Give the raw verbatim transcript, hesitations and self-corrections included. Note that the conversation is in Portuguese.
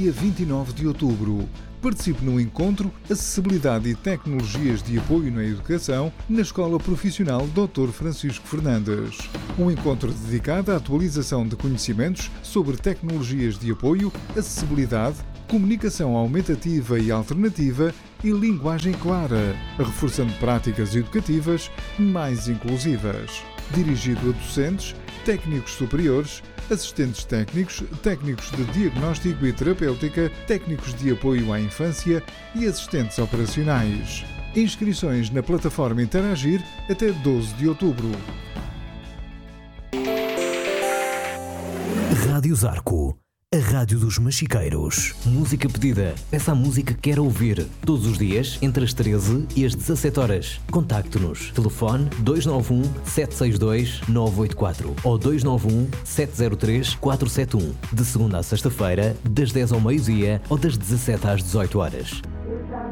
dia vinte e nove de outubro. Participe no encontro Acessibilidade e Tecnologias de Apoio na Educação na Escola Profissional doutor Francisco Fernandes. Um encontro dedicado à atualização de conhecimentos sobre tecnologias de apoio, acessibilidade, comunicação aumentativa e alternativa e linguagem clara, reforçando práticas educativas mais inclusivas. Dirigido a docentes, técnicos superiores, assistentes técnicos, técnicos de diagnóstico e terapêutica, técnicos de apoio à infância e assistentes operacionais. Inscrições na plataforma Interagir até doze de outubro. Rádio Zarco, a rádio dos machiqueiros. Música pedida. Peça a música que quer ouvir. Todos os dias, entre as treze e as dezassete horas. Contacte-nos. Telefone dois nove um, sete seis dois, nove oito quatro ou dois nove um, sete zero três, quatro sete um. De segunda a sexta-feira, das dez ao meio-dia ou das dezassete às dezoito horas.